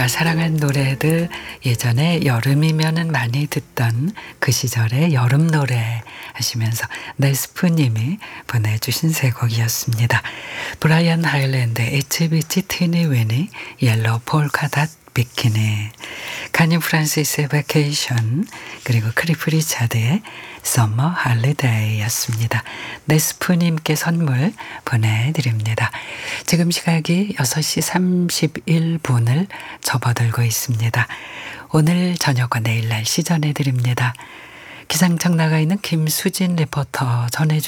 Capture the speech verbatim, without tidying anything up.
내가 사랑한 노래들 예전에 여름이면은 많이 듣던 그 시절의 여름 노래 하시면서 네스프님이 보내주신 세 곡이었습니다. 브라이언 하일랜드의 이츠 비치 티니 위니 옐로우 폴카닷 비키니, 카니 프란시스의 베케이션, 그리고 크리프 리차드의 서머 할리데이였습니다. 네스프님께 선물 보내드립니다. 지금 시각이 여섯 시 삼십일 분을 접어들고 있습니다. 오늘 저녁과 내일 날씨 전해드립니다. 기상청 나가 있는 김수진 리포터 전해주